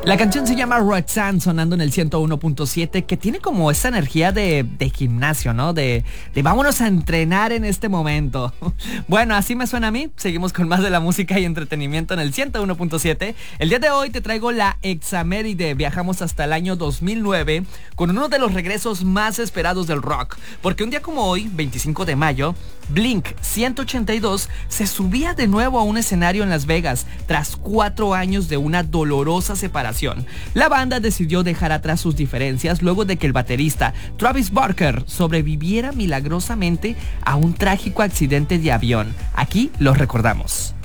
La canción se llama Roxanne, sonando en el 101.7, que tiene como esa energía de gimnasio, ¿no? De vámonos a entrenar en este momento. Bueno, así me suena a mí. Seguimos con más de la música y entretenimiento en el 101.7. El día de hoy te traigo la Examéride. Viajamos hasta el año 2009 con uno de los regresos más esperados del rock. Porque un día como hoy, 25 de mayo, Blink 182 se subía de nuevo a un escenario en Las Vegas tras 4 años de una dolorosa separación. La banda decidió dejar atrás sus diferencias luego de que el baterista Travis Barker sobreviviera milagrosamente a un trágico accidente de avión. Aquí los recordamos.